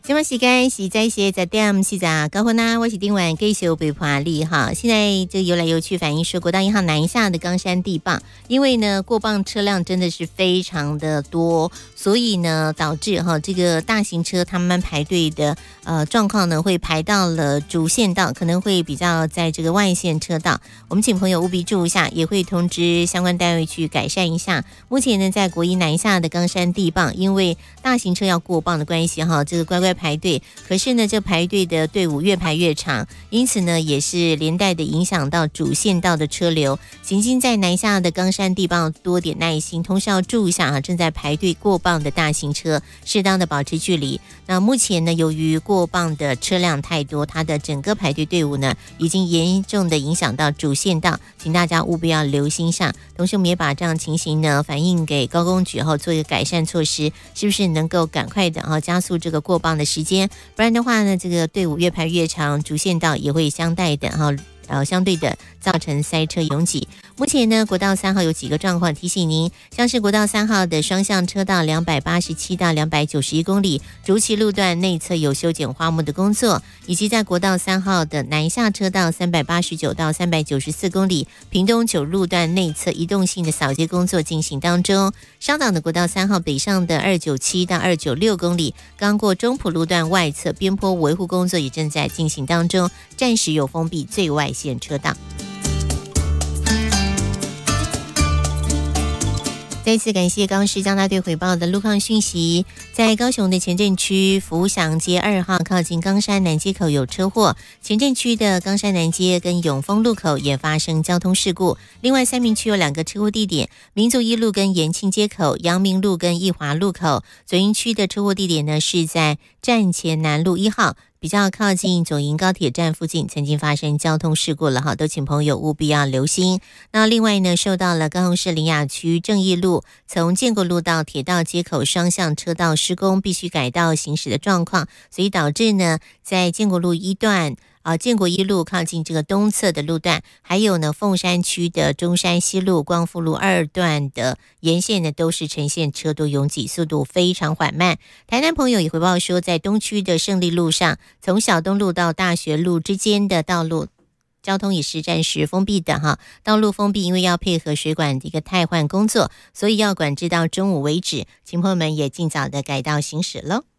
今晚时间是在10:40高分啦，我是丁婉，继续陪伴你哈。现在这游来游去反映说，国道银行南下的冈山地磅，因为呢过磅车辆真的是非常的多，所以呢导致这个大型车他们排队的状况呢会排到了主线道，可能会比较在这个外线车道。我们请朋友务必注意一下，也会通知相关单位去改善一下。目前呢在国一南下的冈山地磅，因为大型车要过磅的关系这个乖乖排队，可是呢这排队的队伍越排越长，因此呢也是连带的影响到主线道的车流。行经在南下的冈山地磅多点耐心，同时要注意一下正在排队过磅的大型车，适当的保持距离。那目前呢由于过磅的车辆太多，它的整个排队队伍呢已经严重的影响到主线道，请大家务必要留心上。同时我们也把这样情形呢反映给高工局后做一个改善措施，是不是能够赶快的加速这个过磅的时间，不然的话呢这个队伍越排越长，主线道也会相对的造成塞车拥挤。目前呢国道3号有几个状况提醒您，像是国道3号的双向车道287到291公里，竹崎路段内侧有修剪花木的工作，以及在国道3号的南下车道389到394公里，屏东9路段内侧移动性的扫街工作进行当中。稍早的国道3号北上的297到296公里，刚过中埔路段外侧边坡维护工作也正在进行当中，暂时有封闭最外线车道。再次感谢高市交大队回报的路况讯息，在高雄的前镇区福祥街2号靠近冈山南街口有车祸，前镇区的冈山南街跟永丰路口也发生交通事故。另外三民区有2个车祸地点，民族一路跟延庆街口，阳明路跟义华路口。左营区的车祸地点呢是在站前南路1号，比较靠近左营高铁站附近曾经发生交通事故了都请朋友务必要留心。那另外呢，受到了高雄市苓雅区正义路从建国路到铁道街口双向车道施工，必须改道行驶的状况，所以导致呢在建国路一段建国一路靠近这个东侧的路段，还有呢凤山区的中山西路光复路2段的沿线呢都是呈现车多拥挤，速度非常缓慢。台南朋友也回报说，在东区的胜利路上，从小东路到大学路之间的道路交通也是暂时封闭的道路封闭，因为要配合水管的一个汰换工作，所以要管制到中午为止，请朋友们也尽早的改道行驶咯。